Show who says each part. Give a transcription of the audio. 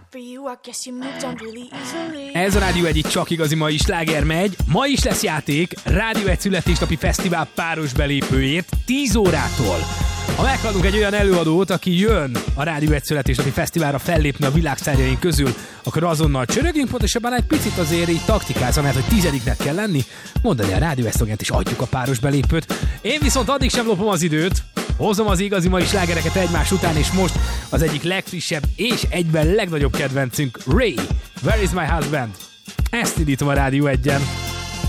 Speaker 1: Ez a Rádió Egy, csak igazi mai sláger megy. Ma is lesz játék, Rádió Egy születésnapi fesztivál páros belépőért 10 órától. Ha meghallunk egy olyan előadót, aki jön a Rádió Egy születésnapi fesztiválra fellépni a világsztárjaink közül, akkor azonnal csörögjünk, pontosabban egy picit azért így taktikázva, mert hogy 10-nek kell lenni, mondani a Rádió Egy szlogent és adjuk a páros belépőt. Én viszont addig sem lopom az időt, hozom az igazi mai slágereket egymás után, és most az egyik legfrissebb és egyben legnagyobb kedvencünk, Ray, Where is my husband? Ezt indítom a Rádió Egyen.